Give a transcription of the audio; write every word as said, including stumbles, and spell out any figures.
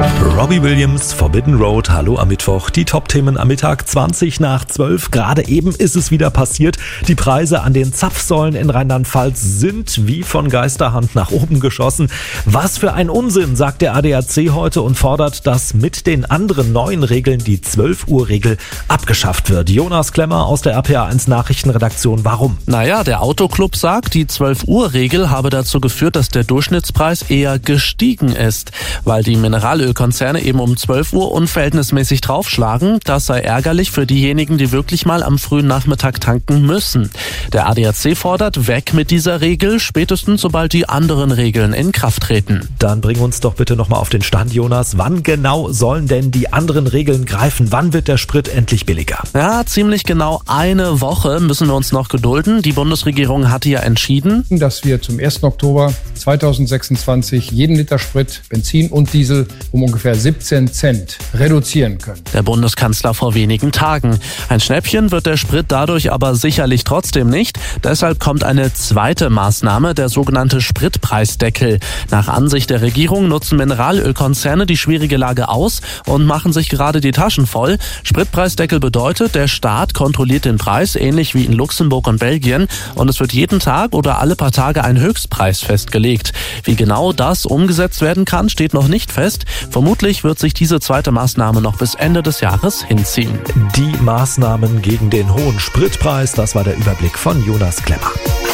Robbie Williams, Forbidden Road, hallo am Mittwoch. Die Top-Themen am Mittag, zwanzig nach zwölf. Gerade eben ist es wieder passiert. Die Preise an den Zapfsäulen in Rheinland-Pfalz sind wie von Geisterhand nach oben geschossen. Was für ein Unsinn, sagt der A D A C heute und fordert, dass mit den anderen neuen Regeln die zwölf Uhr Regel abgeschafft wird. Jonas Klemmer aus der R P A eins Nachrichtenredaktion. Warum? Naja, der Autoclub sagt, die zwölf Uhr Regel habe dazu geführt, dass der Durchschnittspreis eher gestiegen ist, weil die Mineralölkonzerne eben um zwölf Uhr unverhältnismäßig draufschlagen. Das sei ärgerlich für diejenigen, die wirklich mal am frühen Nachmittag tanken müssen. Der A D A C fordert, weg mit dieser Regel, spätestens sobald die anderen Regeln in Kraft treten. Dann bring uns doch bitte nochmal auf den Stand, Jonas. Wann genau sollen denn die anderen Regeln greifen? Wann wird der Sprit endlich billiger? Ja, ziemlich genau eine Woche müssen wir uns noch gedulden. Die Bundesregierung hatte ja entschieden, dass wir zum ersten Oktober zweitausendsechsundzwanzig jeden Liter Sprit, Benzin und Diesel um ungefähr siebzehn Cent reduzieren können. Der Bundeskanzler vor wenigen Tagen. Ein Schnäppchen wird der Sprit dadurch aber sicherlich trotzdem nicht. Deshalb kommt eine zweite Maßnahme, der sogenannte Spritpreisdeckel. Nach Ansicht der Regierung nutzen Mineralölkonzerne die schwierige Lage aus und machen sich gerade die Taschen voll. Spritpreisdeckel bedeutet, der Staat kontrolliert den Preis, ähnlich wie in Luxemburg und Belgien, und es wird jeden Tag oder alle paar Tage ein Höchstpreis festgelegt. Wie genau das umgesetzt werden kann, steht noch nicht fest. Vermutlich wird sich diese zweite Maßnahme noch bis Ende des Jahres hinziehen. Die Maßnahmen gegen den hohen Spritpreis, das war der Überblick von Jonas Klemmer.